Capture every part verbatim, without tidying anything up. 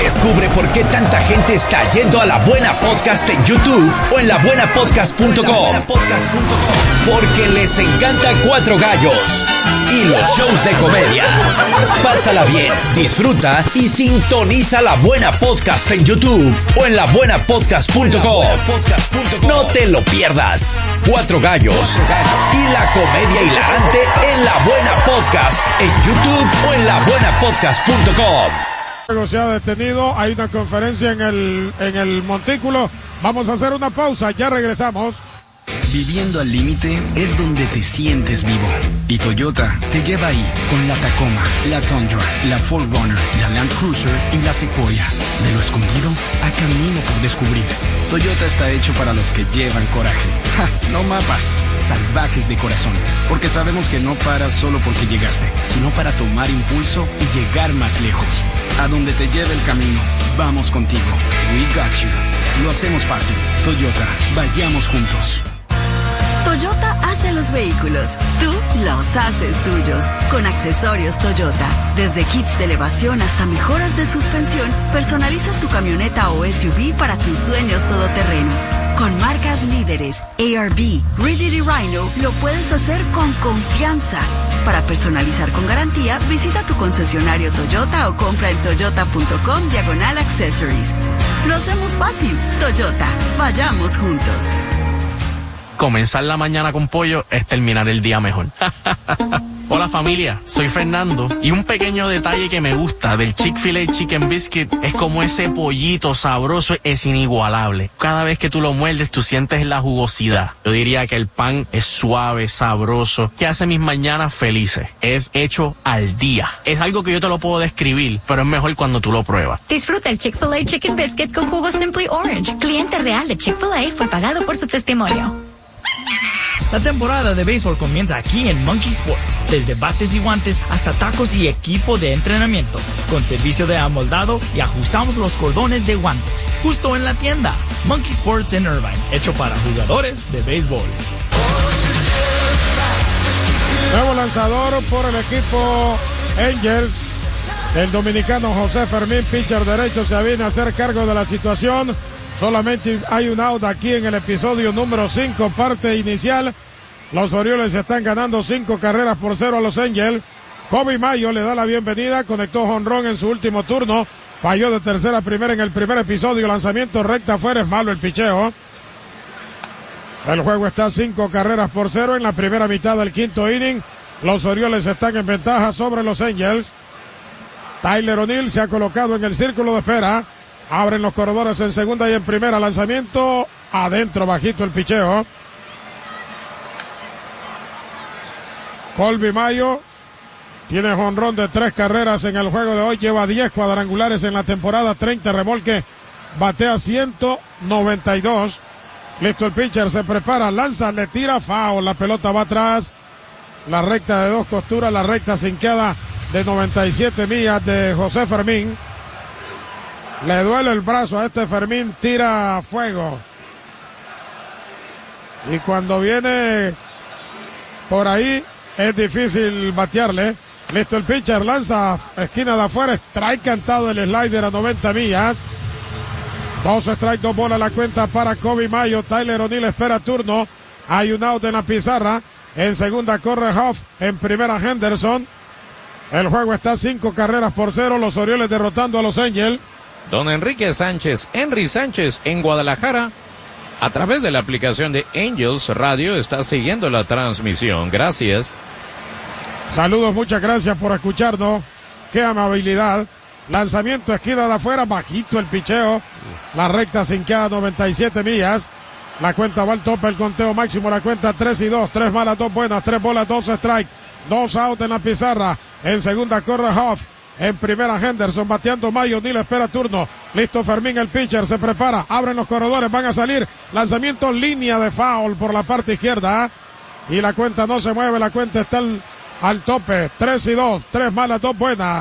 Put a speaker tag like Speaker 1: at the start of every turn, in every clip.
Speaker 1: Descubre por qué tanta gente está yendo a La Buena Podcast en YouTube o en la buena podcast punto com. Porque les encanta Cuatro Gallos y los shows de comedia. Pásala bien, disfruta y sintoniza La Buena Podcast en YouTube o en la buena podcast punto com. No te lo pierdas. Cuatro Gallos y la comedia hilarante en La Buena Podcast en YouTube o en la buena podcast punto com.
Speaker 2: Se ha detenido, hay una conferencia en el, en el montículo. Vamos a hacer una pausa, ya regresamos.
Speaker 3: Viviendo al límite es donde te sientes vivo. Y Toyota te lleva ahí con la Tacoma, la Tundra, la four runner, la Land Cruiser y la Sequoia. De lo escondido a camino por descubrir. Toyota está hecho para los que llevan coraje. Ja, no mapas, salvajes de corazón. Porque sabemos que no paras solo porque llegaste, sino para tomar impulso y llegar más lejos. A donde te lleve el camino, vamos contigo. We got you. Lo hacemos fácil. Toyota, vayamos juntos.
Speaker 4: Toyota hace los vehículos, tú los haces tuyos. Con accesorios Toyota, desde kits de elevación hasta mejoras de suspensión, personalizas tu camioneta o S U V para tus sueños todoterreno. Con marcas líderes, A R B, Rigid y Rhino, lo puedes hacer con confianza. Para personalizar con garantía, visita tu concesionario Toyota o compra en toyota punto com diagonal accessories. Lo hacemos fácil. Toyota, vayamos juntos.
Speaker 5: Comenzar la mañana con pollo es terminar el día mejor. Hola familia, soy Fernando y un pequeño detalle que me gusta del Chick-fil-A Chicken Biscuit es como ese pollito sabroso es inigualable. Cada vez que tú lo muerdes tú sientes la jugosidad. Yo diría que el pan es suave, sabroso, que hace mis mañanas felices. Es hecho al día. Es algo que yo te lo puedo describir, pero es mejor cuando tú lo pruebas.
Speaker 6: Disfruta el Chick-fil-A Chicken Biscuit con jugo Simply Orange. Cliente real de Chick-fil-A fue pagado por su testimonio.
Speaker 7: La temporada de béisbol comienza aquí en Monkey Sports, desde bates y guantes hasta tacos y equipo de entrenamiento, con servicio de amoldado y ajustamos los cordones de guantes, justo en la tienda. Monkey Sports en Irvine, hecho para jugadores de béisbol.
Speaker 2: Nuevo lanzador por el equipo Angels. El dominicano José Fermín, pitcher derecho, se viene a hacer cargo de la situación. Solamente hay un out aquí en el episodio número cinco, parte inicial. Los Orioles están ganando cinco carreras por cero a los Angels. Kobe Mayo le da la bienvenida, conectó jonrón en su último turno. Falló de tercera a primera en el primer episodio. Lanzamiento recta afuera, es malo el picheo. El juego está cinco carreras por cero en la primera mitad del quinto inning. Los Orioles están en ventaja sobre los Angels. Tyler O'Neill se ha colocado en el círculo de espera. Abren los corredores en segunda y en primera. Lanzamiento adentro, bajito el picheo. Colby Mayo tiene jonrón de tres carreras en el juego de hoy. Lleva diez cuadrangulares en la temporada, treinta remolque. Batea ciento noventa y dos. Listo el pitcher, se prepara, lanza, le tira, foul. La pelota va atrás. La recta de dos costuras, la recta sinqueada de noventa y siete millas de José Fermín. Le duele el brazo a este Fermín, tira fuego. Y cuando viene por ahí es difícil batearle. Listo el pitcher, lanza esquina de afuera, strike cantado el slider a noventa millas. Dos strike, dos bolas la cuenta para Kobe Mayo. Tyler O'Neill espera turno. Hay un out en la pizarra. En segunda corre Huff, en primera Henderson. El juego está cinco carreras por cero. Los Orioles derrotando a los Angels.
Speaker 8: Don Enrique Sánchez, Henry Sánchez, en Guadalajara, a través de la aplicación de Angels Radio, está siguiendo la transmisión. Gracias.
Speaker 2: Saludos, muchas gracias por escucharnos. Qué amabilidad. Lanzamiento, esquina de afuera, bajito el picheo. La recta sinqueada, noventa y siete millas. La cuenta va al tope, el conteo máximo, la cuenta tres y dos. Tres malas, dos buenas, tres bolas, dos strike. Dos out en la pizarra. En segunda corre Huff. En primera Henderson, bateando Mayo, O'Neill espera turno. Listo Fermín, el pitcher, se prepara. Abren los corredores, van a salir. Lanzamiento, línea de foul por la parte izquierda. Y la cuenta no se mueve, la cuenta está al, al tope. Tres y dos, tres malas, dos buenas.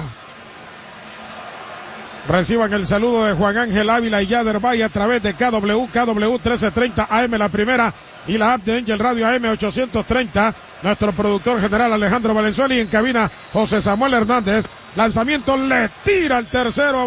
Speaker 2: Reciban el saludo de Juan Ángel Ávila y Yader Valle a través de K W, K W trece treinta A M la primera y la app de Angel Radio A M ochocientos treinta. Nuestro productor general Alejandro Valenzuela y en cabina José Samuel Hernández. Lanzamiento, le tira el tercero.